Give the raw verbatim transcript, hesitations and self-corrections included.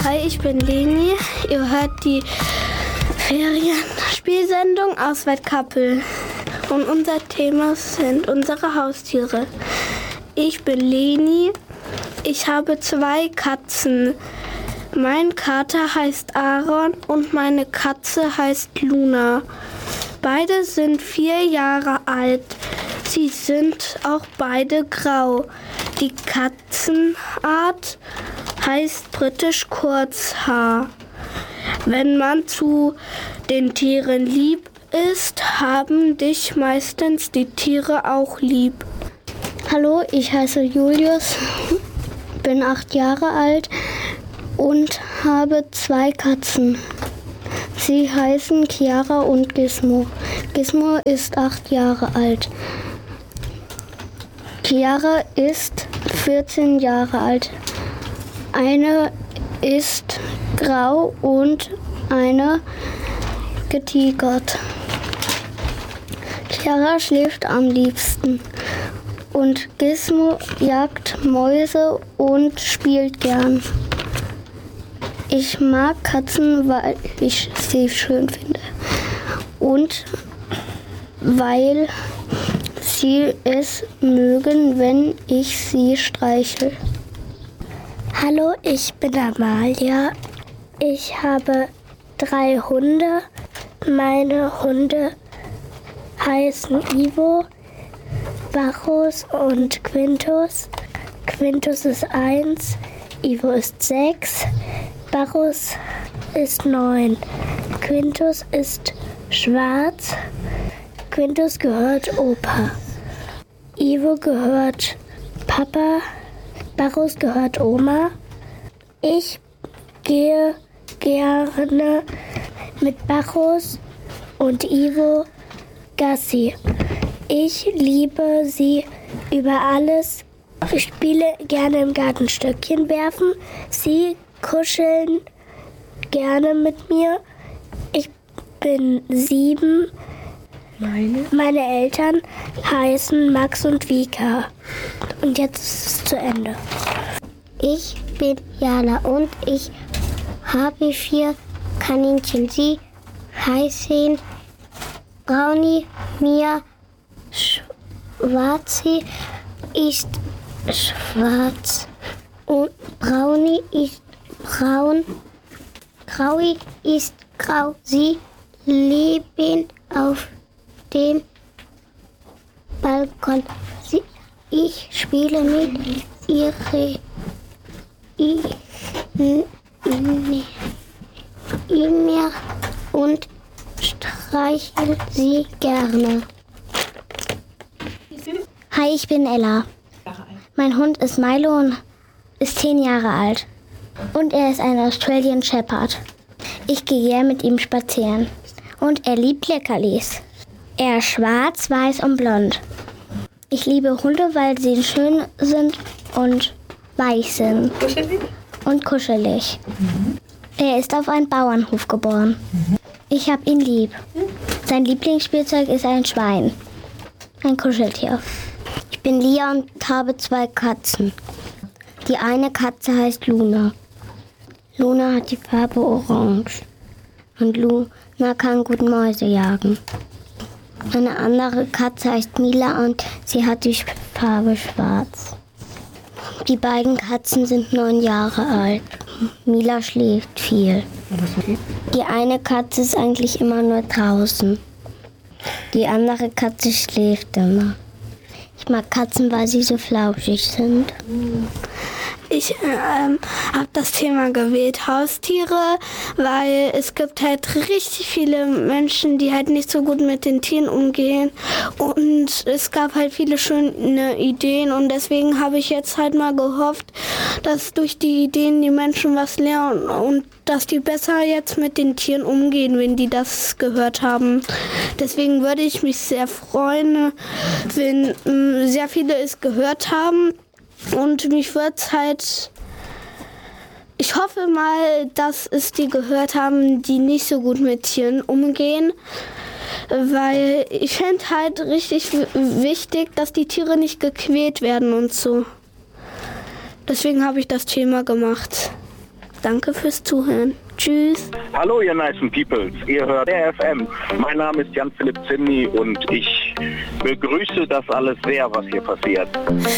Hi, ich bin Leni. Ihr hört die Ferienspielsendung aus Wettkappel. Und unser Thema sind unsere Haustiere. Ich bin Leni. Ich habe zwei Katzen. Mein Kater heißt Aaron und meine Katze heißt Luna. Beide sind vier Jahre alt. Sie sind auch beide grau. Die Katzenart heißt britisch Kurzhaar. Wenn man zu den Tieren lieb ist, haben dich meistens die Tiere auch lieb. Hallo, ich heiße Julius, bin acht Jahre alt und habe zwei Katzen. Sie heißen Chiara und Gizmo. Gizmo ist acht Jahre alt. Chiara ist vierzehn Jahre alt. Eine ist grau und eine getigert. Chiara schläft am liebsten und Gizmo jagt Mäuse und spielt gern. Ich mag Katzen, weil ich sie schön finde und weil sie es mögen, wenn ich sie streichel. Hallo, ich bin Amalia. Ich habe drei Hunde. Meine Hunde heißen Ivo, Bacchus und Quintus. Quintus ist eins, Ivo ist sechs, Bacchus ist neun. Quintus ist schwarz. Quintus gehört Opa. Ivo gehört Papa. Bacchus gehört Oma. Ich gehe gerne mit Bacchus und Ivo Gassi. Ich liebe sie über alles. Ich spiele gerne im Garten Stöckchen werfen. Sie kuscheln gerne mit mir. Ich bin sieben. Meine? Meine Eltern heißen Max und Vika. Und jetzt ist es zu Ende. Ich bin Jana und ich habe vier Kaninchen. Sie heißen Brownie, Mia, Schwarzi ist schwarz und Brownie ist braun. Graui ist grau. Sie leben auf dem Balkon. Sie, ich spiele mit ihre Immer und streichel sie gerne. Hi, ich bin Ella. Mein Hund ist Milo und ist zehn Jahre alt. Und er ist ein Australian Shepherd. Ich gehe gerne mit ihm spazieren. Und er liebt Leckerlis. Er ist schwarz, weiß und blond. Ich liebe Hunde, weil sie schön sind und weich sind. Kuschelig? Und kuschelig. Mhm. Er ist auf einem Bauernhof geboren. Mhm. Ich habe ihn lieb. Sein Lieblingsspielzeug ist ein Schwein. Ein Kuscheltier. Ich bin Lia und habe zwei Katzen. Die eine Katze heißt Luna. Luna hat die Farbe orange. Und Luna kann gut Mäuse jagen. Eine andere Katze heißt Mila und sie hat die Farbe schwarz. Die beiden Katzen sind neun Jahre alt. Mila schläft viel. Die eine Katze ist eigentlich immer nur draußen. Die andere Katze schläft immer. Ich mag Katzen, weil sie so flauschig sind. Ich ähm, habe das Thema gewählt, Haustiere, weil es gibt halt richtig viele Menschen, die halt nicht so gut mit den Tieren umgehen. Und es gab halt viele schöne Ideen und deswegen habe ich jetzt halt mal gehofft, dass durch die Ideen die Menschen was lernen und dass die besser jetzt mit den Tieren umgehen, wenn die das gehört haben. Deswegen würde ich mich sehr freuen, wenn ähm, sehr viele es gehört haben. Und mich würde es halt, ich hoffe mal, dass es die gehört haben, die nicht so gut mit Tieren umgehen, weil ich fände halt richtig wichtig, dass die Tiere nicht gequält werden und so. Deswegen habe ich das Thema gemacht. Danke fürs Zuhören. Tschüss. Hallo ihr nicen Peoples, ihr hört R F M. Mein Name ist Jan-Philipp Zimny und ich begrüße das alles sehr, was hier passiert.